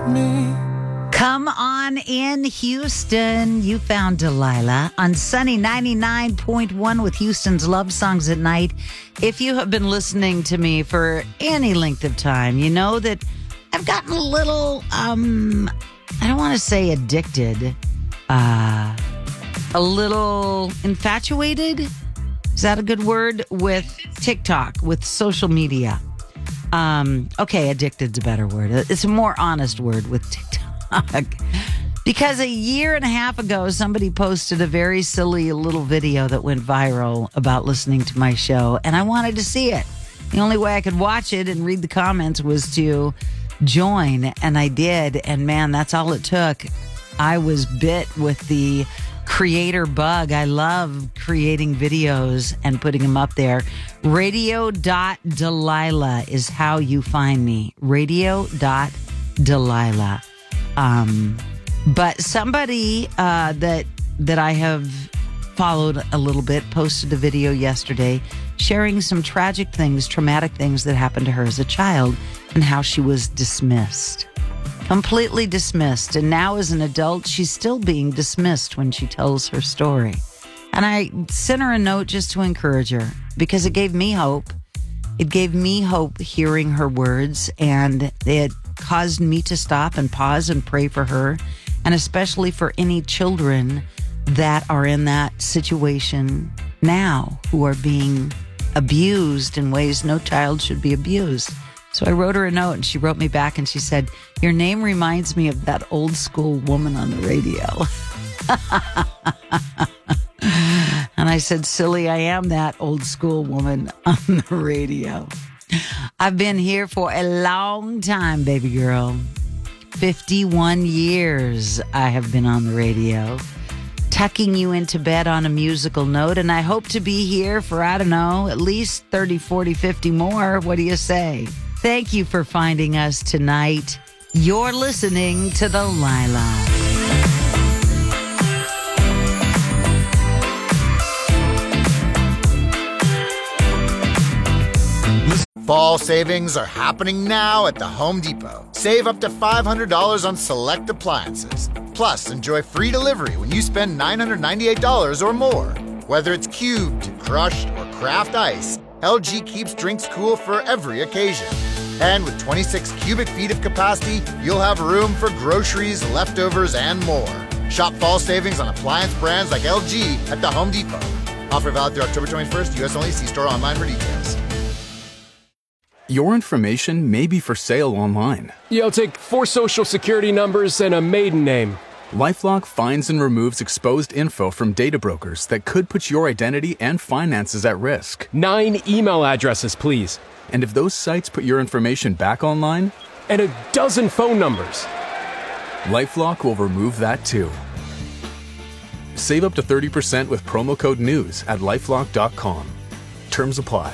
me. Come on in, Houston. You found Delilah on Sunny 99.1 with Houston's Love Songs at Night. If you have been listening to me for any length of time, you know that I've gotten a little, I don't want to say addicted, a little infatuated. Is that a good word? With TikTok, with social media. Okay, addicted's a better word. It's a more honest word with TikTok. Because a year and a half ago, somebody posted a very silly little video that went viral about listening to my show, and I wanted to see it. The only way I could watch it and read the comments was to join, and I did, and man, that's all it took. I was bit with the creator bug. I love creating videos and putting them up there. Radio.Delilah is how you find me. Radio.Delilah. But somebody that I have followed a little bit posted a video yesterday sharing some tragic things, traumatic things that happened to her as a child and how she was dismissed. Completely dismissed. And now as an adult, she's still being dismissed when she tells her story. And I sent her a note just to encourage her because it gave me hope. It gave me hope hearing her words, and it caused me to stop and pause and pray for her, and especially for any children that are in that situation now who are being abused in ways no child should be abused. So I wrote her a note, and she wrote me back, and she said, "Your name reminds me of that old school woman on the radio." And I said, "Silly, I am that old school woman on the radio. I've been here for a long time, baby girl. 51 years I have been on the radio, tucking you into bed on a musical note, and I hope to be here for, I don't know, at least 30, 40, 50 more. What do you say? Thank you for finding us tonight. You're listening to Delilah. Fall savings are happening now at the Home Depot. Save up to $500 on select appliances. Plus, enjoy free delivery when you spend $998 or more. Whether it's cubed, crushed, or craft ice, LG keeps drinks cool for every occasion. And with 26 cubic feet of capacity, you'll have room for groceries, leftovers, and more. Shop fall savings on appliance brands like LG at the Home Depot. Offer valid through October 21st, U.S. only. See store online for details. Your information may be for sale online. Yeah, I'll take 4 social security numbers and a maiden name. LifeLock finds and removes exposed info from data brokers that could put your identity and finances at risk. 9 email addresses, please. And if those sites put your information back online? And a dozen phone numbers. LifeLock will remove that too. Save up to 30% with promo code NEWS at LifeLock.com. Terms apply.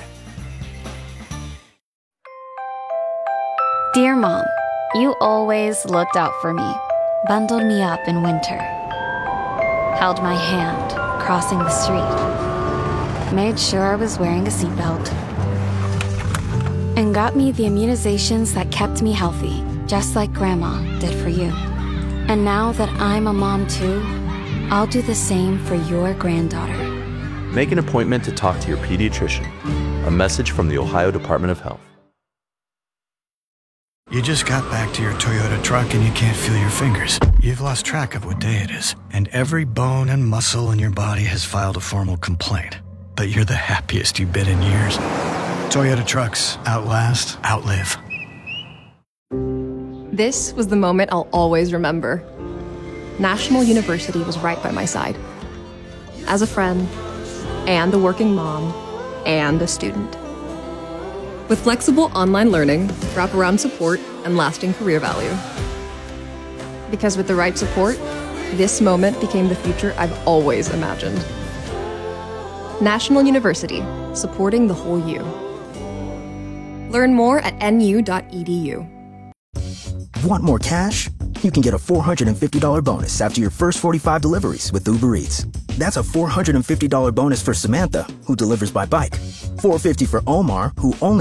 Dear Mom, you always looked out for me, bundled me up in winter, held my hand crossing the street, made sure I was wearing a seatbelt, and got me the immunizations that kept me healthy, just like Grandma did for you. And now that I'm a mom too, I'll do the same for your granddaughter. Make an appointment to talk to your pediatrician. A message from the Ohio Department of Health. You just got back to your Toyota truck and you can't feel your fingers. You've lost track of what day it is, and every bone and muscle in your body has filed a formal complaint. But you're the happiest you've been in years. Toyota trucks outlast, outlive. This was the moment I'll always remember. National University was right by my side. As a friend, and a working mom, and a student. With flexible online learning, wraparound support, and lasting career value. Because with the right support, this moment became the future I've always imagined. National University, supporting the whole you. Learn more at nu.edu. Want more cash? You can get a $450 bonus after your first 45 deliveries with Uber Eats. That's a $450 bonus for Samantha, who delivers by bike. $450 for Omar, who only